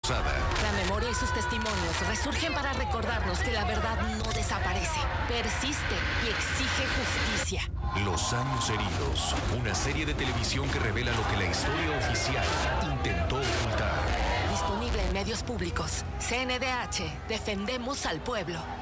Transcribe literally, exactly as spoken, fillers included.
Lozada. La memoria y sus testimonios resurgen para recordarnos que la verdad no desaparece, persiste y exige justicia. Los años heridos. Una serie de televisión que revela lo que la historia oficial intentó ocultar. Disponible en medios públicos. C N D H. Defendemos al pueblo.